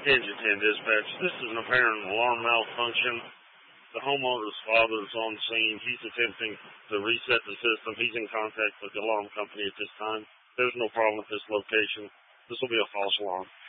Engine 10 dispatch. This is an apparent alarm malfunction. The homeowner's father is on scene. He's attempting to reset the system. He's in contact with the alarm company at this time. There's no problem at this location. This will be a false alarm.